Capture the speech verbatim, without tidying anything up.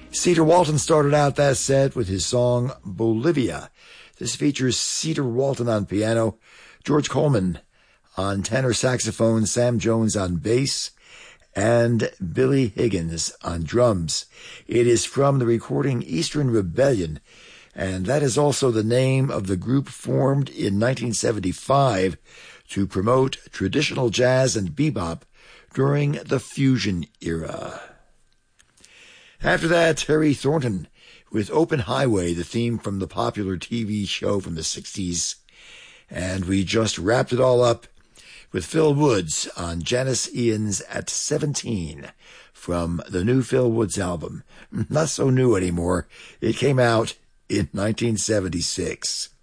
Cedar Walton started out that set with his song Bolivia. This features Cedar Walton on piano, George Coleman on tenor saxophone, Sam Jones on bass, and Billy Higgins on drums. It is from the recording Eastern Rebellion, and that is also the name of the group formed in nineteen seventy-five to promote traditional jazz and bebop during the Fusion era. After that, Terry Thornton with Open Highway, the theme from the popular T V show from the sixties. And we just wrapped it all up with Phil Woods on Janis Ian's At seventeen from the new Phil Woods album. Not so new anymore. It came out in nineteen seventy-six.